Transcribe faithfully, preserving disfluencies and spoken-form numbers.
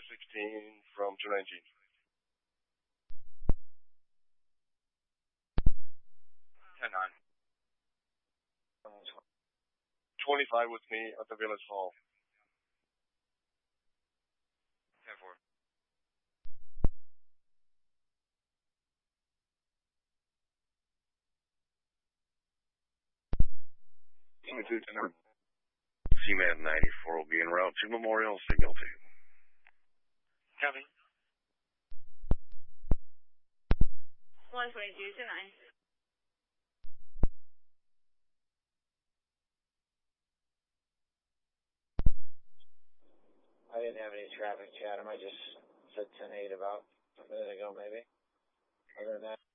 sixteen from two nineteen. ten nine. twenty-five with me at the Village Hall. ten four. C-Man ninety-four will be en route to Memorial Signal two. Copy. one forty-two to nine. I didn't have any traffic, Chatham. I just said ten eight about a minute ago, maybe. Other than that.